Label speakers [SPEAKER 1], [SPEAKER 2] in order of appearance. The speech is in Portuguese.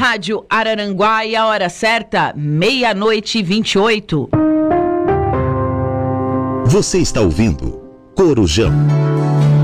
[SPEAKER 1] Rádio Araranguá e a hora certa, 00:28.
[SPEAKER 2] Você está ouvindo Corujão.